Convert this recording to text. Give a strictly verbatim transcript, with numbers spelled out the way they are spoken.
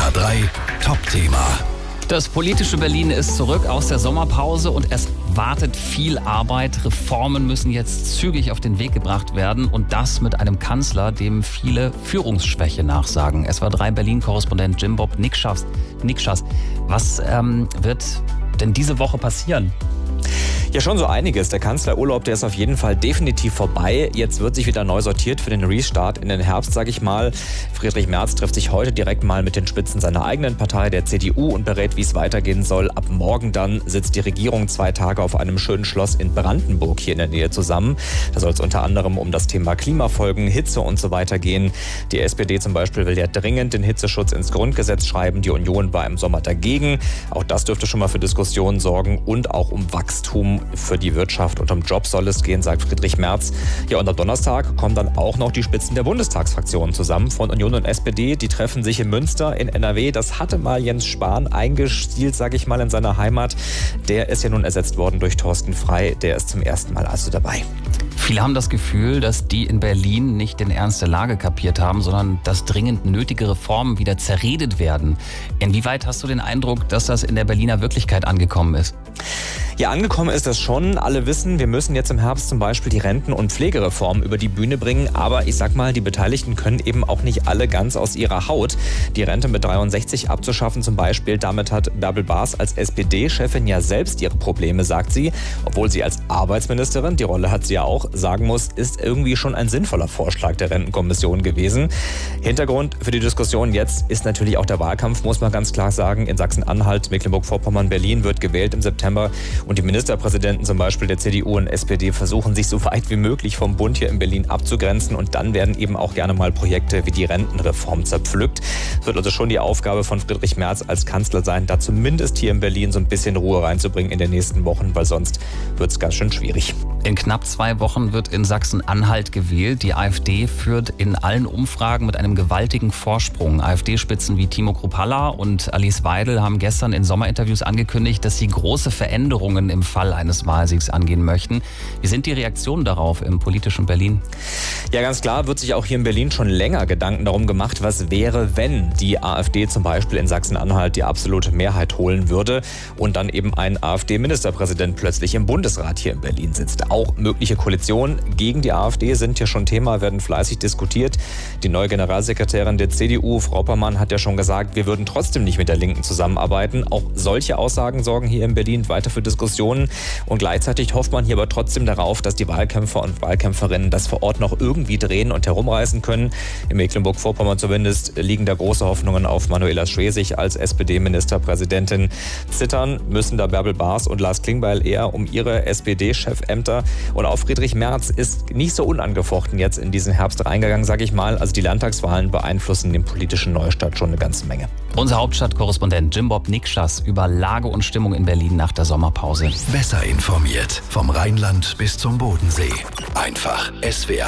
H drei Top-Thema. Das politische Berlin ist zurück aus der Sommerpause und es wartet viel Arbeit. Reformen müssen jetzt zügig auf den Weg gebracht werden und das mit einem Kanzler, dem viele Führungsschwäche nachsagen. S W R drei Berlin-Korrespondent Jim Bob Nikschas. Nikschas, was ähm, wird denn diese Woche passieren? Ja, schon so einiges. Der Kanzlerurlaub, der ist auf jeden Fall definitiv vorbei. Jetzt wird sich wieder neu sortiert für den Restart in den Herbst, sage ich mal. Friedrich Merz trifft sich heute direkt mal mit den Spitzen seiner eigenen Partei, der C D U, und berät, wie es weitergehen soll. Ab morgen dann sitzt die Regierung zwei Tage auf einem schönen Schloss in Brandenburg hier in der Nähe zusammen. Da soll es unter anderem um das Thema Klimafolgen, Hitze und so weiter gehen. Die S P D zum Beispiel will ja dringend den Hitzeschutz ins Grundgesetz schreiben. Die Union war im Sommer dagegen. Auch das dürfte schon mal für Diskussionen sorgen und auch um Wachstum für die Wirtschaft und um Jobs soll es gehen, sagt Friedrich Merz. Ja, und am Donnerstag kommen dann auch noch die Spitzen der Bundestagsfraktionen zusammen von Union und S P D. Die treffen sich in Münster in N R W. Das hatte mal Jens Spahn eingestielt, sage ich mal, in seiner Heimat. Der ist ja nun ersetzt worden durch Thorsten Frey. Der ist zum ersten Mal also dabei. Viele haben das Gefühl, dass die in Berlin nicht den Ernst der Lage kapiert haben, sondern dass dringend nötige Reformen wieder zerredet werden. Inwieweit hast du den Eindruck, dass das in der Berliner Wirklichkeit angekommen ist? Ja, angekommen ist das schon. Alle wissen, wir müssen jetzt im Herbst zum Beispiel die Renten- und Pflegereform über die Bühne bringen. Aber ich sag mal, die Beteiligten können eben auch nicht alle ganz aus ihrer Haut. Die Rente mit dreiundsechzig abzuschaffen zum Beispiel, damit hat Bärbel Baas als S P D-Chefin ja selbst ihre Probleme, sagt sie. Obwohl sie als Arbeitsministerin, die Rolle hat sie ja auch, sagen muss, ist irgendwie schon ein sinnvoller Vorschlag der Rentenkommission gewesen. Hintergrund für die Diskussion jetzt ist natürlich auch der Wahlkampf, muss man ganz klar sagen. In Sachsen-Anhalt, Mecklenburg-Vorpommern, Berlin wird gewählt im September. Und die Ministerpräsidenten zum Beispiel der C D U und S P D versuchen sich so weit wie möglich vom Bund hier in Berlin abzugrenzen. Und dann werden eben auch gerne mal Projekte wie die Rentenreform zerpflückt. Es wird also schon die Aufgabe von Friedrich Merz als Kanzler sein, da zumindest hier in Berlin so ein bisschen Ruhe reinzubringen in den nächsten Wochen, weil sonst wird es ganz schön schwierig. In knapp zwei Wochen wird in Sachsen-Anhalt gewählt. Die AfD führt in allen Umfragen mit einem gewaltigen Vorsprung. AfD-Spitzen wie Timo Kruppalla und Alice Weidel haben gestern in Sommerinterviews angekündigt, dass sie große Veränderungen im Fall eines Wahlsiegs angehen möchten. Wie sind die Reaktionen darauf im politischen Berlin? Ja, ganz klar wird sich auch hier in Berlin schon länger Gedanken darum gemacht, was wäre, wenn die AfD zum Beispiel in Sachsen-Anhalt die absolute Mehrheit holen würde und dann eben ein AfD-Ministerpräsident plötzlich im Bundesrat hier in Berlin sitzt. Auch mögliche Koalitionen gegen die AfD sind hier schon Thema, werden fleißig diskutiert. Die neue Generalsekretärin der C D U, Frau Oppermann, hat ja schon gesagt, wir würden trotzdem nicht mit der Linken zusammenarbeiten. Auch solche Aussagen sorgen hier in Berlin weiter für Diskussionen. Und gleichzeitig hofft man hier aber trotzdem darauf, dass die Wahlkämpfer und Wahlkämpferinnen das vor Ort noch irgendwie drehen und herumreißen können. In Mecklenburg-Vorpommern zumindest liegen da große Hoffnungen auf Manuela Schwesig als S P D-Ministerpräsidentin. Zittern müssen da Bärbel Baas und Lars Klingbeil eher um ihre S P D-Chefämter. Und auch Friedrich Merz ist nicht so unangefochten jetzt in diesen Herbst reingegangen, sage ich mal. Also die Landtagswahlen beeinflussen den politischen Neustart schon eine ganze Menge. Unser Hauptstadtkorrespondent Jim Bob Nikschas über Lage und Stimmung in Berlin nach der Sommerpause. Besser informiert vom Rheinland bis zum Bodensee. Einfach S W R